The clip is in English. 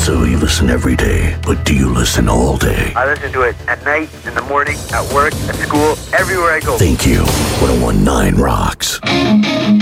So you listen every day, but do you listen all day? I listen to it at night, in the morning, at work, at school, everywhere I go. Thank you. 101.9 rocks.